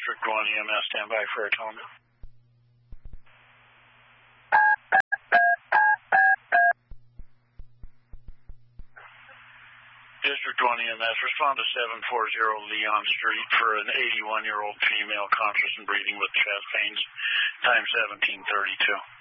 District 1 EMS, standby for Atoga. District 1 EMS, respond to 740 Leon Street for an 81-year-old female conscious and breathing with chest pains, time 17:32.